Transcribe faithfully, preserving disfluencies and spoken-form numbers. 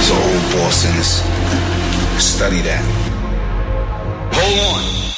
There's an old boss in us. Study that. Hold on.